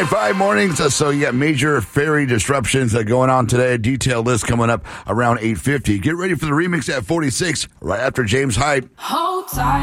99.5 mornings. So you got major ferry disruptions going on today. A detailed list coming up around 8:50. Get ready for the remix at 46 right after James Hype. Hold tight.